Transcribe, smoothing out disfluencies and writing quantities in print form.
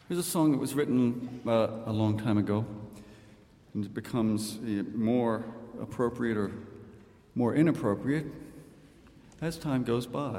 Here's a song that was written a long time ago, and it becomes more appropriate or more inappropriate as time goes by.